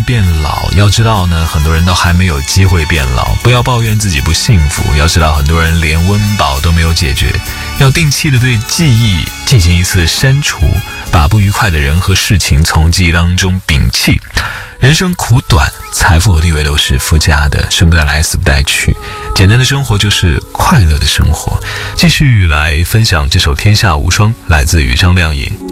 变老，要知道呢，很多人都还没有机会变老。不要抱怨自己不幸福，要知道很多人连温饱都没有解决。要定期的对记忆进行一次删除，把不愉快的人和事情从记忆当中摒弃。人生苦短，财富和地位都是附加的，生不带来，死不带去。简单的生活就是快乐的生活。继续来分享这首《天下无双》，来自于张靓颖。